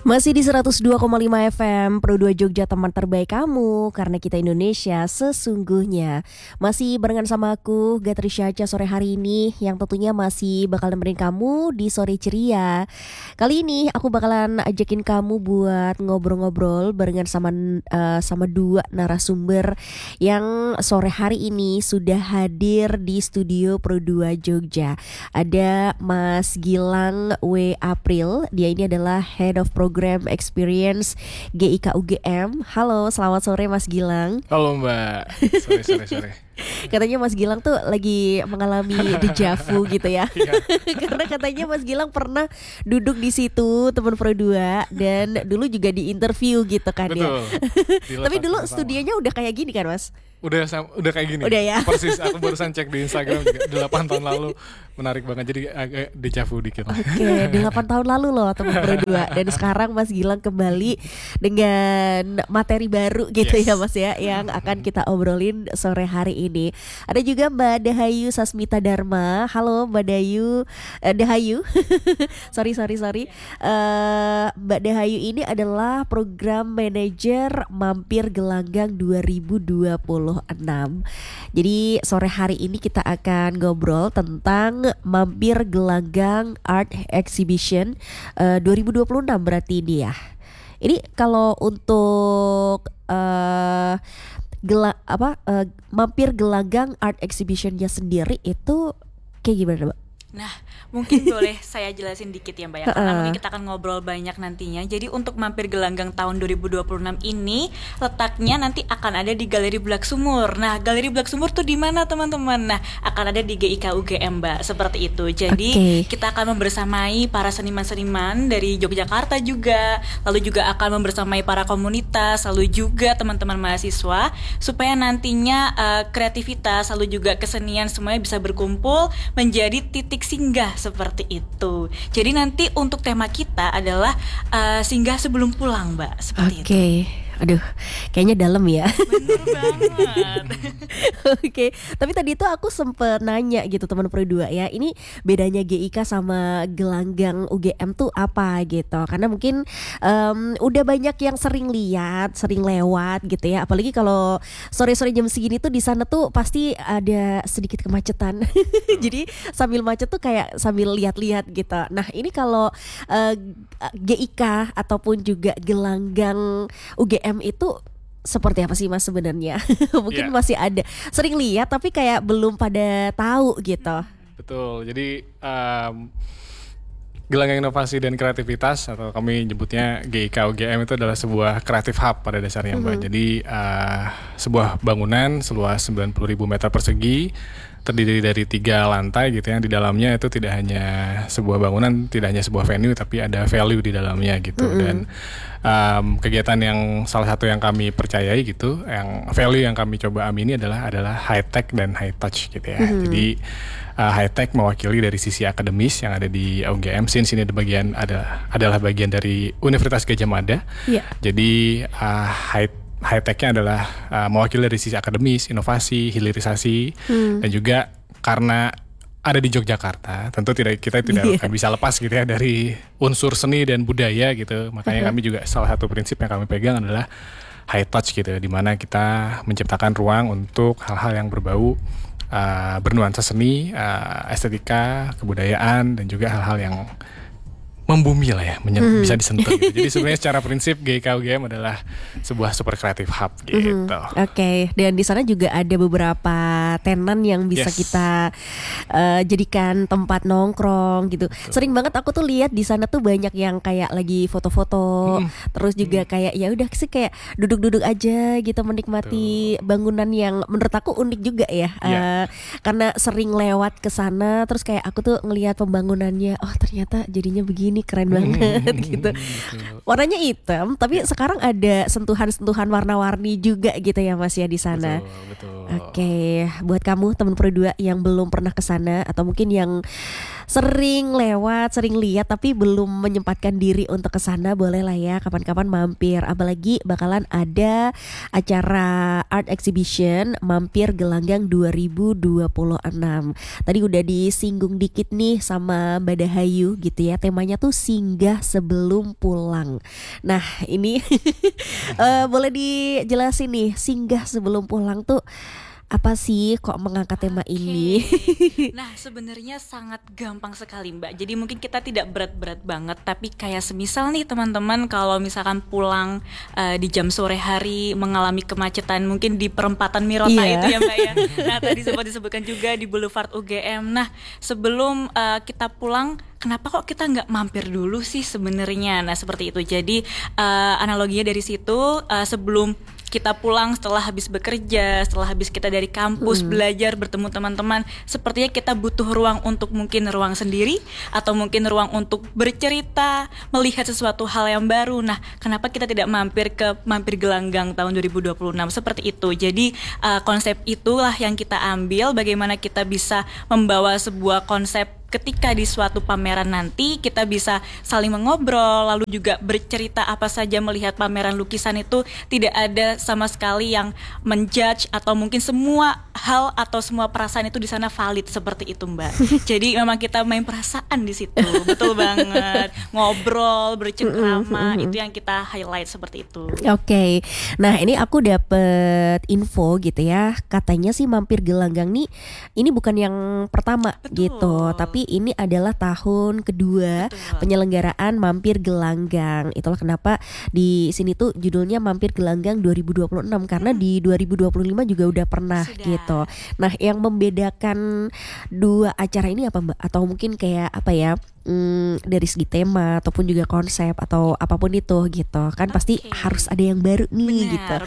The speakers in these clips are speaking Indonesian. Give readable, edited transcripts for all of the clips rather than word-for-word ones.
Masih di 102,5 FM Pro 2 Jogja, teman terbaik kamu, karena kita Indonesia sesungguhnya. Masih barengan sama aku Gatri Syaca sore hari ini, yang tentunya masih bakal nemenin kamu di sore ceria. Kali ini aku bakalan ajakin kamu buat ngobrol-ngobrol barengan sama dua narasumber yang sore hari ini sudah hadir di studio Pro 2 Jogja. Ada Mas Gilang W. April, dia ini adalah Head of Program Experience GIK UGM. Halo, selamat sore Mas Gilang. Halo Mbak, sore. Katanya Mas Gilang tuh lagi mengalami dejavu gitu ya. Karena katanya Mas Gilang pernah duduk di situ teman Pro 2 dan dulu juga di interview gitu kan. Betul. Ya. Tapi dulu studionya udah kayak gini kan Mas? Udah kayak gini. Udah ya. Persis, aku barusan cek di Instagram juga 8 tahun lalu. Menarik banget, jadi agak dejavu dikit. Oke, 8 tahun lalu loh teman Pro 2. Dan sekarang Mas Gilang kembali dengan materi baru gitu ya Mas ya, yang akan kita obrolin sore hari ini. Ada juga Mbak Dahayu Sasmita Dharma. Halo Mbak Dahayu. sorry. Mbak Dahayu ini adalah Program Manager Mampir Gelanggang 2026. Jadi sore hari ini kita akan ngobrol tentang Mampir Gelanggang Art Exhibition 2026 berarti ini ya. Ini kalau untuk Mampir Gelanggang Art Exhibition-nya sendiri itu kayak gimana Mbak? Nah, mungkin boleh saya jelasin dikit ya Mbak ya, karena mungkin kita akan ngobrol banyak nantinya. Jadi untuk Mampir Gelanggang tahun 2026 ini letaknya nanti akan ada di Galeri Bulak Sumur. Nah, Galeri Bulak Sumur tuh di mana teman-teman? Nah, akan ada di GIK UGM Mbak, seperti itu. Jadi kita akan membersamai para seniman-seniman dari Yogyakarta juga, lalu juga akan membersamai para komunitas, lalu juga teman-teman mahasiswa, supaya nantinya kreativitas, lalu juga kesenian semuanya bisa berkumpul menjadi titik singgah seperti itu. Jadi nanti untuk tema kita adalah singgah sebelum pulang Mbak, seperti itu. Aduh, kayaknya dalam ya. Bener banget. Oke, tapi tadi tuh aku sempet nanya gitu teman Pro 2 ya, ini bedanya GIK sama Gelanggang UGM tuh apa gitu. Karena mungkin udah banyak yang sering lihat, sering lewat gitu ya. Apalagi kalau sore-sore jam segini tuh di sana tuh pasti ada sedikit kemacetan. Jadi sambil macet tuh kayak sambil lihat-lihat gitu. Nah, ini kalau GIK ataupun juga Gelanggang UGM itu seperti apa sih Mas sebenarnya? Mungkin masih ada sering lihat tapi kayak belum pada tahu gitu. Betul. Jadi Gelanggang Inovasi dan Kreativitas atau kami nyebutnya GIK UGM itu adalah sebuah kreatif hub pada dasarnya Mbak. Jadi sebuah bangunan seluas 90.000 meter persegi, terdiri dari 3 lantai gitu ya. Di dalamnya itu tidak hanya sebuah bangunan, tidak hanya sebuah venue, tapi ada value di dalamnya gitu. Dan kegiatan yang salah satu yang kami percayai gitu, yang value yang kami coba amini adalah high tech dan high touch gitu ya. Jadi high tech mewakili dari sisi akademis yang ada di UGM. Sini adalah bagian dari Universitas Gadjah Mada. Jadi high tech-nya adalah mewakili dari sisi akademis, inovasi, hilirisasi, dan juga karena ada di Yogyakarta, tentu kita tidak akan bisa lepas gitu ya dari unsur seni dan budaya gitu. Makanya kami juga salah satu prinsip yang kami pegang adalah high touch gitu, di mana kita menciptakan ruang untuk hal-hal yang berbau bernuansa seni, estetika, kebudayaan, dan juga hal-hal yang membumi lah ya, bisa disentuh gitu. Jadi sebenarnya secara prinsip GIK UGM adalah sebuah super creative hub gitu. Oke. Dan di sana juga ada beberapa tenan yang bisa kita jadikan tempat nongkrong gitu. Sering banget aku tuh lihat di sana tuh banyak yang kayak lagi foto-foto, terus juga kayak ya udah sih kayak duduk-duduk aja gitu menikmati bangunan yang menurut aku unik juga ya. Karena sering lewat ke sana, terus kayak aku tuh ngelihat pembangunannya, oh ternyata jadinya begini, keren banget gitu. Warnanya hitam, tapi sekarang ada sentuhan-sentuhan warna-warni juga gitu ya Mas ya di sana. Betul. Oke, buat kamu teman Pro 2 yang belum pernah ke sana atau mungkin yang sering lewat, sering lihat tapi belum menyempatkan diri untuk ke sana, boleh lah ya kapan-kapan mampir. Apalagi bakalan ada acara art exhibition Mampir Gelanggang 2026. Tadi udah disinggung dikit nih sama Mbak Dahayu gitu ya. Temanya tuh tuh singgah sebelum pulang. Nah ini boleh dijelasin nih, singgah sebelum pulang tuh apa sih, kok mengangkat tema ini? Nah, sebenarnya sangat gampang sekali, Mbak. Jadi mungkin kita tidak berat-berat banget, tapi kayak semisal nih teman-teman kalau misalkan pulang di jam sore hari mengalami kemacetan mungkin di perempatan Mirota itu ya, Mbak ya. Nah, tadi sempat disebutkan juga di Boulevard UGM. Nah, sebelum kita pulang, kenapa kok kita nggak mampir dulu sih sebenarnya? Nah, seperti itu. Jadi analoginya dari situ, sebelum kita pulang setelah habis bekerja, setelah habis kita dari kampus belajar bertemu teman-teman, sepertinya kita butuh ruang untuk mungkin ruang sendiri atau mungkin ruang untuk bercerita, melihat sesuatu hal yang baru. Nah, kenapa kita tidak mampir gelanggang tahun 2026 seperti itu. Jadi konsep itulah yang kita ambil, bagaimana kita bisa membawa sebuah konsep ketika di suatu pameran nanti kita bisa saling mengobrol, lalu juga bercerita apa saja melihat pameran lukisan itu, tidak ada sama sekali yang menjudge atau mungkin semua hal atau semua perasaan itu di sana valid seperti itu, Mbak. Jadi memang kita main perasaan di situ, betul banget. Ngobrol, bercengkrama, itu yang kita highlight seperti itu. Oke. Nah, ini aku dapet info gitu ya. Katanya sih mampir gelanggang nih, ini bukan yang pertama gitu, tapi ini adalah tahun kedua penyelenggaraan mampir gelanggang. Itulah kenapa di sini tuh judulnya mampir gelanggang 2026, karena di 2025 juga udah pernah gitu. Nah, yang membedakan dua acara ini apa, Mbak? Atau mungkin kayak apa ya? Dari segi tema ataupun juga konsep atau apapun itu gitu kan, pasti harus ada yang baru nih. Benar.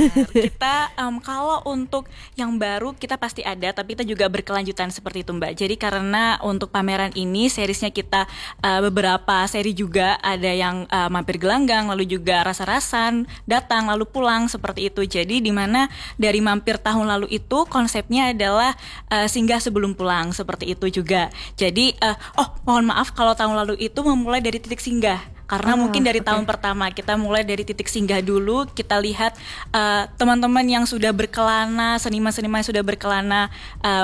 Kita kalau untuk yang baru kita pasti ada, tapi kita juga berkelanjutan seperti itu, Mbak. Jadi karena untuk pameran ini seriesnya kita beberapa seri juga, ada yang mampir gelanggang, lalu juga rasa-rasan, datang lalu pulang seperti itu. Jadi dimana dari mampir tahun lalu itu konsepnya adalah singgah sebelum pulang seperti itu juga. Jadi mohon maaf kalau tahun lalu itu memulai dari titik singgah, karena mungkin dari tahun pertama kita mulai dari titik singgah dulu. Kita lihat teman-teman yang sudah berkelana, seniman-seniman yang sudah berkelana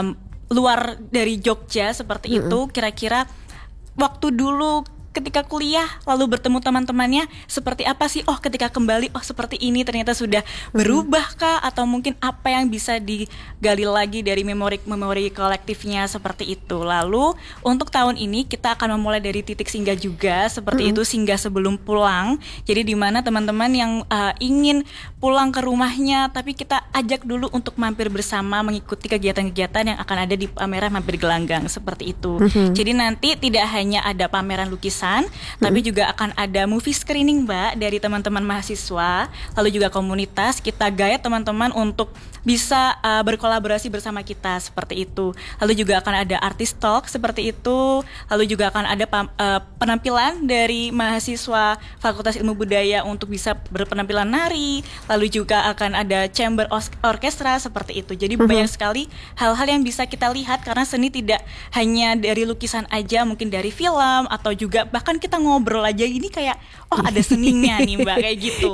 luar dari Jogja seperti itu, kira-kira waktu dulu ketika kuliah lalu bertemu teman-temannya seperti apa sih? Oh, ketika kembali, oh seperti ini, ternyata sudah berubah kah? Atau mungkin apa yang bisa digali lagi dari memori kolektifnya seperti itu. Lalu untuk tahun ini kita akan memulai dari titik singgah juga seperti itu, singgah sebelum pulang. Jadi di mana teman-teman yang ingin pulang ke rumahnya tapi kita ajak dulu untuk mampir bersama mengikuti kegiatan-kegiatan yang akan ada di pameran mampir gelanggang seperti itu. Jadi nanti tidak hanya ada pameran lukisan, tapi juga akan ada movie screening, Mbak, dari teman-teman mahasiswa, lalu juga komunitas. Kita gaya teman-teman untuk bisa berkolaborasi bersama kita seperti itu. Lalu juga akan ada artist talk seperti itu. Lalu juga akan ada penampilan dari mahasiswa Fakultas Ilmu Budaya untuk bisa berpenampilan nari. Lalu juga akan ada chamber orkestra seperti itu. Jadi banyak sekali hal-hal yang bisa kita lihat, karena seni tidak hanya dari lukisan aja, mungkin dari film atau juga bahkan kita ngobrol aja ini kayak ada seninya nih, Mbak, kayak gitu.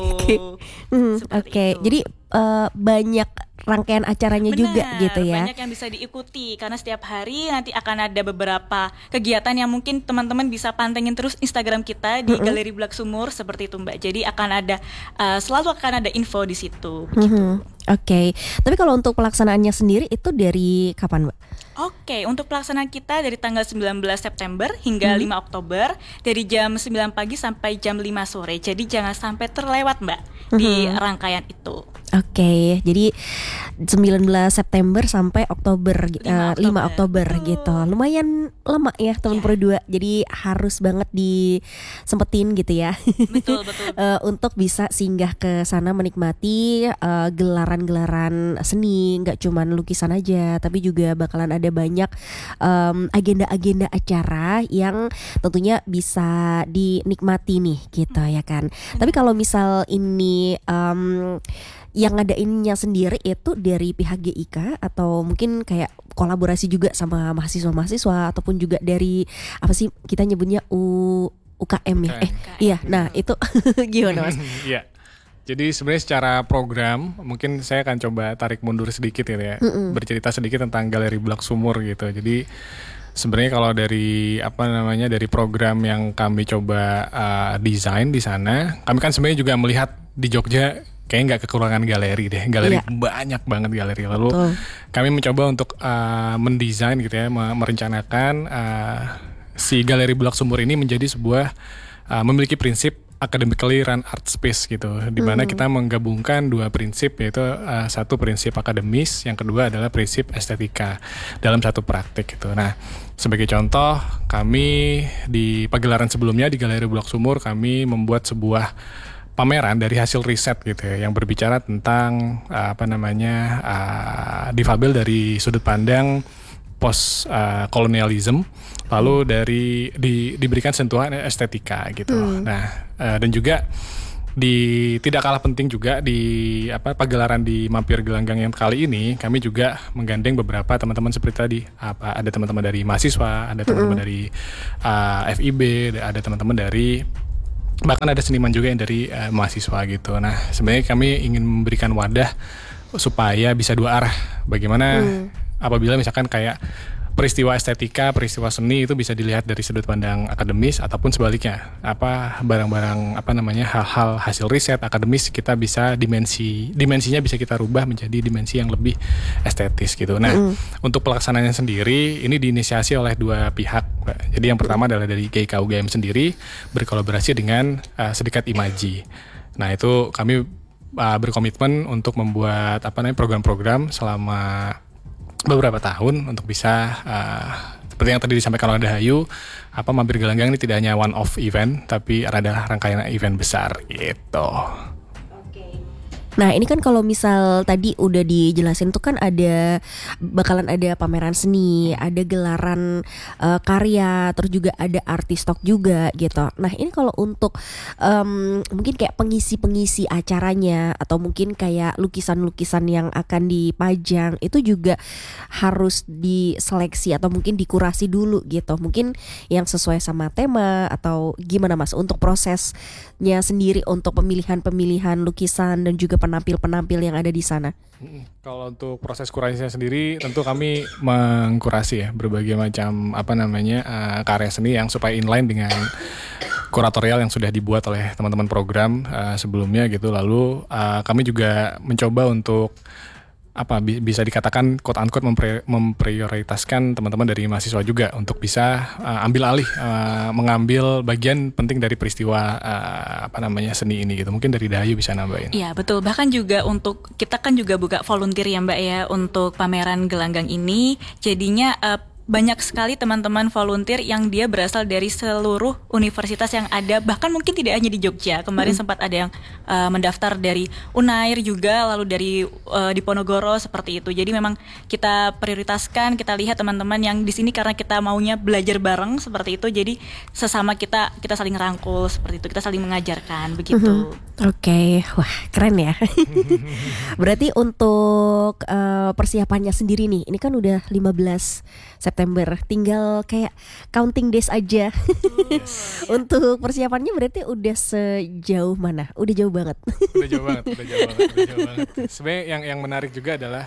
Oke. Jadi banyak rangkaian acaranya juga gitu ya. Banyak yang bisa diikuti karena setiap hari nanti akan ada beberapa kegiatan yang mungkin teman-teman bisa pantengin terus Instagram kita di Galeri Bulak Sumur seperti itu, Mbak. Jadi akan ada selalu akan ada info di situ. Oke. Tapi kalau untuk pelaksanaannya sendiri itu dari kapan, Mbak? Oke, untuk pelaksanaan kita dari tanggal 19 September hingga 5 Oktober dari jam 9 pagi sampai jam 5 sore. Jadi jangan sampai terlewat, Mbak, di rangkaian itu. Oke, jadi 19 September sampai Oktober, 5 Oktober gitu. Lumayan lama ya teman Pro 2. Jadi harus banget disempetin gitu ya. Betul. Untuk bisa singgah ke sana menikmati gelaran-gelaran seni, nggak cuman lukisan aja, tapi juga bakalan ada banyak agenda-agenda acara yang tentunya bisa dinikmati nih gitu ya kan. Tapi kalau misal ini yang ngadainnya sendiri itu dari pihak GIK atau mungkin kayak kolaborasi juga sama mahasiswa-mahasiswa ataupun juga dari apa sih kita nyebutnya UKM ya? Iya, nah itu gimana, Mas? Iya. Jadi sebenarnya secara program mungkin saya akan coba tarik mundur sedikit ya, bercerita sedikit tentang Galeri Bulak Sumur gitu. Jadi Sebenarnya kalau dari dari program yang kami coba desain di sana, kami kan sebenarnya juga melihat di Jogja kayaknya nggak kekurangan galeri deh, galeri banyak banget galeri. Lalu kami mencoba untuk mendesain gitu ya, merencanakan si Galeri Bulak Sumur ini menjadi sebuah memiliki prinsip academically run art space gitu, di mana kita menggabungkan dua prinsip, yaitu satu prinsip akademis, yang kedua adalah prinsip estetika dalam satu praktik gitu. Nah, sebagai contoh, kami di pagelaran sebelumnya di Galeri Bulak Sumur kami membuat sebuah pameran dari hasil riset gitu ya, yang berbicara tentang difabel dari sudut pandang post kolonialisme, lalu diberikan sentuhan estetika gitu. Nah, dan juga tidak kalah penting juga di pagelaran di Mampir Gelanggang yang kali ini, kami juga menggandeng beberapa teman-teman seperti tadi, ada teman-teman dari mahasiswa, ada teman-teman dari FIB, ada teman-teman dari, bahkan ada seniman juga yang dari mahasiswa gitu. Nah, sebenarnya kami ingin memberikan wadah supaya bisa dua arah. Bagaimana apabila misalkan kayak peristiwa estetika, peristiwa seni itu bisa dilihat dari sudut pandang akademis, ataupun sebaliknya, barang-barang hal-hal hasil riset akademis kita bisa dimensinya bisa kita rubah menjadi dimensi yang lebih estetis gitu. Nah, untuk pelaksanaannya sendiri ini diinisiasi oleh dua pihak, Mbak. Jadi yang pertama adalah dari GIK UGM sendiri berkolaborasi dengan Sedikat Imaji. Nah, itu kami berkomitmen untuk membuat program-program selama beberapa tahun untuk bisa seperti yang tadi disampaikan oleh Dahayu, Mampir Gelanggang ini tidak hanya one off event, tapi ada rangkaian event besar gitu. Nah, ini kan kalau misal tadi udah dijelasin tuh kan bakalan ada pameran seni, ada gelaran karya, terus juga ada artis talk juga gitu. Nah, ini kalau untuk mungkin kayak pengisi-pengisi acaranya, atau mungkin kayak lukisan-lukisan yang akan dipajang, itu juga harus diseleksi atau mungkin dikurasi dulu gitu. Mungkin yang sesuai sama tema, atau gimana Mas untuk prosesnya sendiri untuk pemilihan lukisan dan juga penampil-penampil yang ada di sana? Kalau untuk proses kurasinya sendiri, tentu kami mengkurasi ya berbagai macam karya seni yang supaya inline dengan kuratorial yang sudah dibuat oleh teman-teman program sebelumnya gitu. Lalu kami juga mencoba untuk bisa dikatakan quote unquote memprioritaskan teman-teman dari mahasiswa juga untuk bisa ambil alih, mengambil bagian penting dari peristiwa seni ini gitu. Mungkin dari Dahayu bisa nambahin. Iya betul, bahkan juga untuk kita kan juga buka volunteer ya Mbak ya untuk pameran gelanggang ini. Jadinya banyak sekali teman-teman volunteer yang dia berasal dari seluruh universitas yang ada, bahkan mungkin tidak hanya di Jogja. Kemarin sempat ada yang mendaftar dari Unair juga, lalu dari Diponegoro seperti itu. Jadi memang kita prioritaskan, kita lihat teman-teman yang di sini karena kita maunya belajar bareng seperti itu. Jadi sesama kita saling rangkul seperti itu, kita saling mengajarkan begitu. Oke, wah keren ya. Berarti untuk persiapannya sendiri nih, ini kan udah 15 September, tinggal kayak counting days aja. Untuk persiapannya berarti udah sejauh mana? Udah jauh banget. Udah jauh banget. Sebenarnya yang menarik juga adalah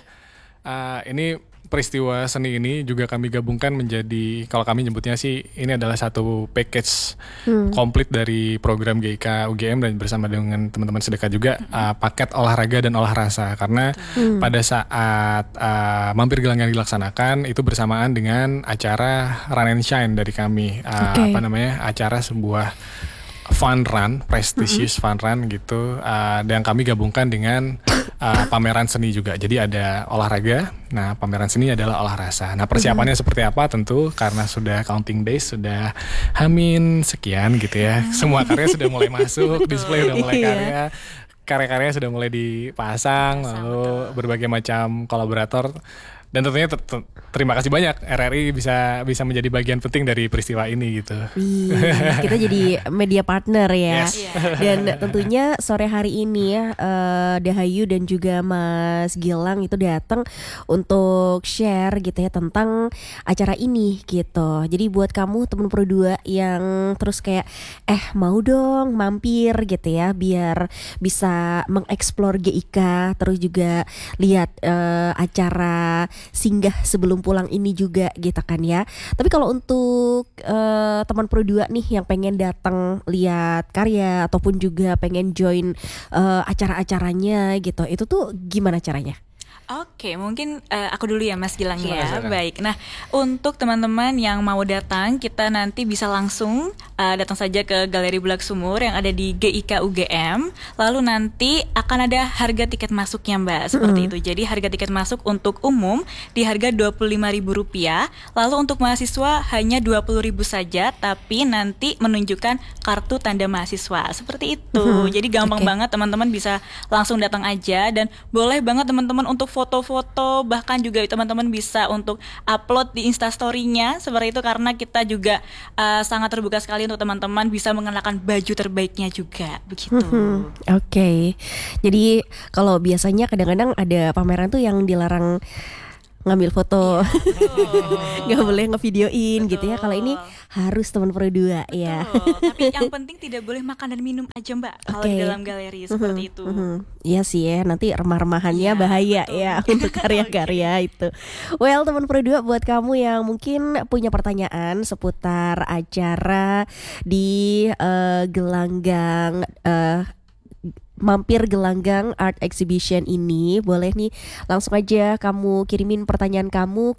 ini peristiwa seni ini juga kami gabungkan menjadi, kalau kami nyebutnya sih ini adalah satu package komplit dari program GIK UGM dan bersama dengan teman-teman Sedekah juga, paket olahraga dan olah rasa, karena pada saat Mampir Gelanggang dilaksanakan itu bersamaan dengan acara Run and Shine dari kami, acara sebuah fun run, prestigious fun run gitu, dan kami gabungkan dengan pameran seni juga. Jadi ada olahraga, nah pameran seni adalah olah rasa. Nah persiapannya seperti apa? Tentu karena sudah counting days, sudah hamin sekian gitu ya. Semua karya sudah mulai masuk, display udah mulai karya-karya sudah mulai dipasang, lalu berbagai macam kolaborator. Dan tentunya terima kasih banyak RRI bisa menjadi bagian penting dari peristiwa ini gitu. Kita jadi media partner ya. Yes. Dan tentunya sore hari ini ya Dahayu dan juga Mas Gilang itu datang untuk share gitu ya tentang acara ini gitu. Jadi buat kamu teman Pro 2 yang terus kayak mau dong mampir gitu ya, biar bisa mengeksplor GIK, terus juga lihat acara singgah sebelum pulang ini juga gitu kan ya. Tapi kalau untuk teman Pro 2 nih yang pengen datang lihat karya ataupun juga pengen join acara-acaranya gitu, itu tuh gimana caranya? Oke, mungkin aku dulu ya Mas Gilang ya. Silakan. Baik. Nah, untuk teman-teman yang mau datang, kita nanti bisa langsung datang saja ke Galeri Bulak Sumur yang ada di GIK UGM. Lalu nanti akan ada harga tiket masuknya, Mbak. Seperti itu. Jadi harga tiket masuk untuk umum di harga Rp25.000. Lalu untuk mahasiswa hanya Rp20.000 saja, tapi nanti menunjukkan kartu tanda mahasiswa. Seperti itu. Jadi gampang banget teman-teman bisa langsung datang aja, dan boleh banget teman-teman untuk foto-foto, bahkan juga teman-teman bisa untuk upload di Instastory-nya seperti itu, karena kita juga sangat terbuka sekali untuk teman-teman bisa mengenakan baju terbaiknya juga begitu. Oke. Jadi kalau biasanya kadang-kadang ada pameran tuh yang dilarang ngambil foto, nggak boleh ngevideoin gitu ya. Kalau ini harus teman Pro 2 ya. Tapi yang penting tidak boleh makan dan minum aja Mbak kalau di dalam galeri seperti itu. Iya sih ya, nanti remah-remahannya bahaya ya untuk karya-karya itu. Well, teman Pro 2, buat kamu yang mungkin punya pertanyaan seputar acara di Gelanggang Mampir Gelanggang Art Exhibition ini, boleh nih langsung aja kamu kirimin pertanyaan kamu ke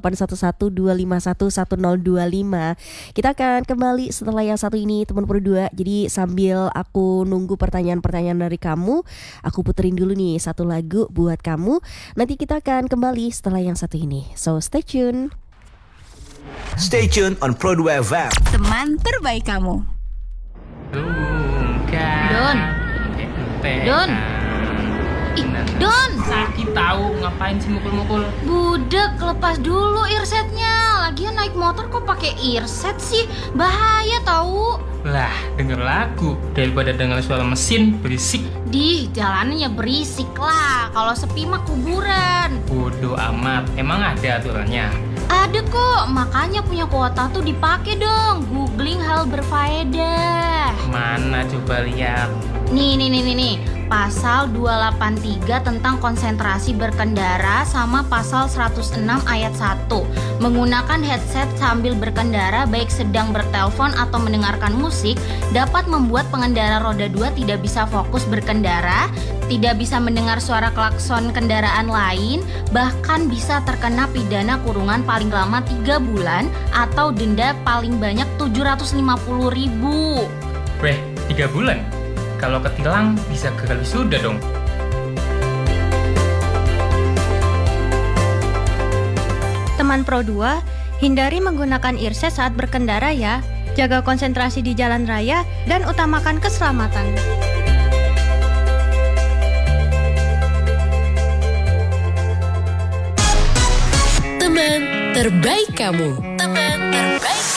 0811-251-1025. Kita akan kembali setelah yang satu ini teman Pro 2. Jadi sambil aku nunggu pertanyaan-pertanyaan dari kamu, aku puterin dulu nih satu lagu buat kamu. Nanti kita akan kembali setelah yang satu ini. So stay tune. Stay tuned on Pro 2 FM. Teman terbaik kamu. Don. Don. Ih, Don. Sakit tahu, ngapain sih mukul-mukul? Budek, lepas dulu earsetnya. Lagian naik motor kok pakai earset sih? Bahaya tahu. Lah, denger lagu daripada denger suara mesin berisik. Dih, jalannya berisik lah. Kalau sepi mah kuburan. Bodoh amat, emang ada aturannya? Ada kok, makanya punya kuota tuh dipakai dong. Googling hal berfaedah. Mana coba lihat. Nih. Pasal 283 tentang konsentrasi berkendara sama pasal 106 ayat 1. Menggunakan headset sambil berkendara baik sedang bertelepon atau mendengarkan musik dapat membuat pengendara roda 2 tidak bisa fokus berkendara, tidak bisa mendengar suara klakson kendaraan lain, bahkan bisa terkena pidana kurungan paling lama 3 bulan atau denda paling banyak Rp750.000. Weh, 3 bulan? Kalau ketilang bisa gagal wisuda dong. Teman Pro 2, hindari menggunakan earset saat berkendara ya. Jaga konsentrasi di jalan raya dan utamakan keselamatan. Teman terbaik kamu. Teman terbaik